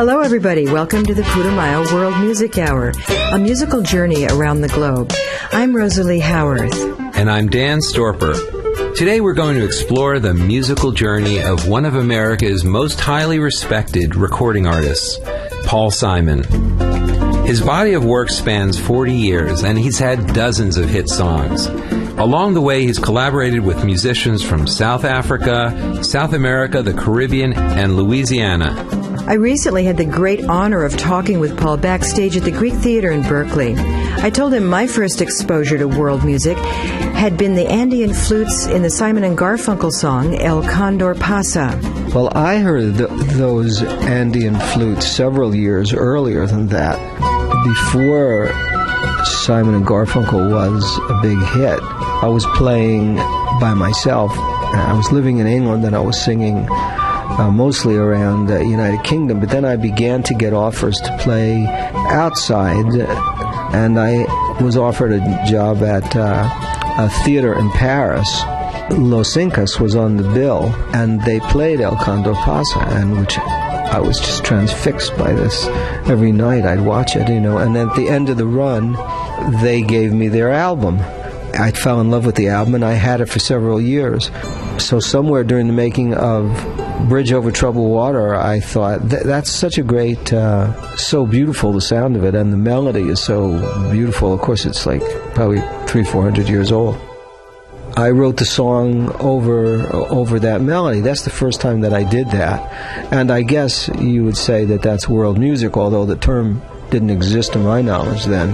Hello, everybody. Welcome to the Putumayo World Music Hour, a musical journey around the globe. I'm Rosalie Howarth. And I'm Dan Storper. Today we're going to explore the musical journey of one of America's most highly respected recording artists, Paul Simon. His body of work spans 40 years, and he's had dozens of hit songs. Along the way, he's collaborated with musicians from South Africa, South America, the Caribbean, and Louisiana. I recently had the great honor of talking with Paul backstage at the Greek Theater in Berkeley. I told him my first exposure to world music had been the Andean flutes in the Simon and Garfunkel song, El Condor Pasa. Well, I heard those Andean flutes several years earlier than that. Before Simon and Garfunkel was a big hit, I was playing by myself. I was living in England and I was singing mostly around the United Kingdom, but then I began to get offers to play outside, and I was offered a job at a theater in Paris. Los Incas was on the bill, and they played El Condor Pasa, and which I was just transfixed by this. Every night I'd watch it, and at the end of the run, they gave me their album. I fell in love with the album, and I had it for several years. So somewhere during the making of Bridge Over Troubled Water, I thought, that's such a great, so beautiful, the sound of it, and the melody is so beautiful. Of course, it's like probably 300-400 years old. I wrote the song over that melody. That's the first time that I did that. And I guess you would say that that's world music, although the term didn't exist to my knowledge then.